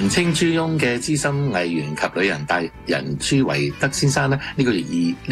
人稱朱翁嘅資深藝員及旅人達人朱維德先生呢，呢個月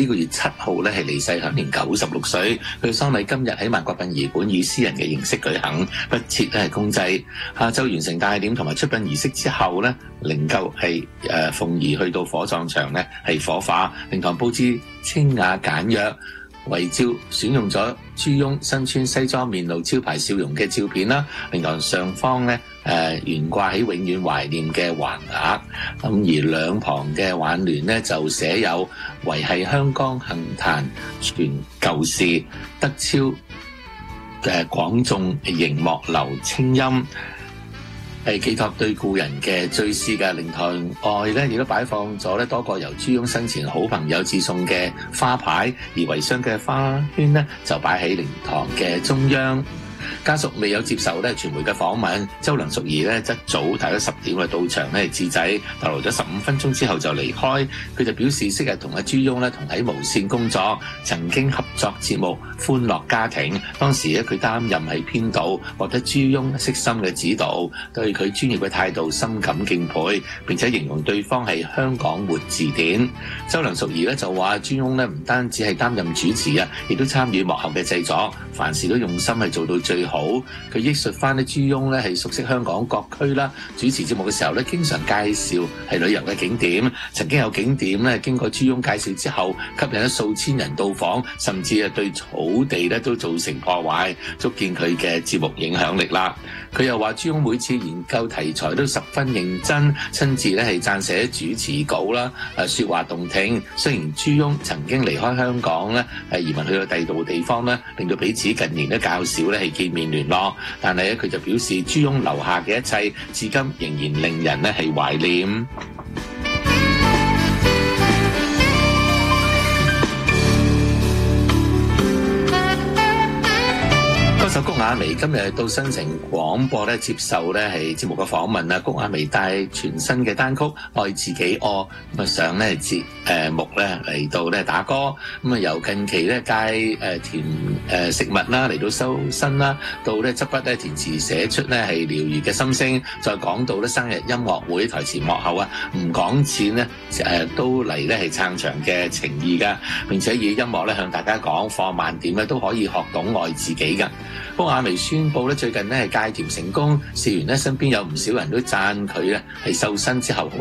7號咧係離世，享年96歲。佢喪禮今日喺萬國殯儀館以私人嘅形式舉行，不設咧係公祭。下晝完成帶殮同埋出殯儀式之後咧，靈柩係奉移去到火葬場咧係火化。靈堂佈置清雅簡約，遺照選用咗朱翁身穿西裝面露招牌笑容嘅照片啦。靈堂上方咧懸掛起永遠懷念嘅橫額，咁而兩旁嘅挽聯呢，就寫有維繫香港杏壇傳舊事，德超嘅廣眾熒幕留清音，係寄託對故人嘅追思嘅。靈堂外咧亦都擺放咗咧多個由朱翁生前好朋友致送嘅花牌，而遺孀嘅花圈呢，就擺喺靈堂嘅中央。家屬未有接受咧傳媒嘅訪問，周梁淑怡咧則早大約10點嘅到場咧致祭，逗留咗15分鐘之後就離開。佢就表示昔日同阿朱翁咧同喺無線工作，曾經合作節目《歡樂家庭》，當時咧佢擔任係編導，獲得朱翁悉心嘅指導，對佢專業嘅態度深感敬佩，並且形容對方係香港活字典。周梁淑怡咧就話朱翁咧唔單止係擔任主持啊，亦都參與幕後嘅製作，凡事都用心係做到最好。佢憶述翻咧朱翁咧係熟悉香港各區啦，主持節目嘅時候咧經常介紹係旅遊嘅景點，曾經有景點咧經過朱翁介紹之後吸引咗數千人到訪，甚至係對草地咧都造成破壞，足見佢嘅節目影響力啦。佢又話朱翁每次研究題材都十分認真，親自咧係撰寫主持稿啦，説話動聽。雖然朱翁曾經離開香港咧，移民去到第二度地方咧，令到彼此近年都較少咧係見面聯絡，但係咧佢就表示朱翁留下嘅一切，至今仍然令人咧係懷念。歌手谷婭溦今日到新城廣播咧接受咧係節目嘅訪問啦。谷婭溦帶全新嘅單曲《愛自己屙》咁啊上咧節目咧嚟到咧打歌，咁啊由近期咧戒甜食物啦嚟到修身啦，到咧執筆咧填詞寫出咧係療愈嘅心聲，再講到咧生日音樂會台前幕後啊唔講錢咧都嚟咧係撐場嘅情意噶，並且以音樂咧向大家講放慢點咧都可以學懂愛自己噶。谷婭溦宣布咧最近咧係戒甜成功，試完咧身邊有唔少人都讚佢咧係瘦身之後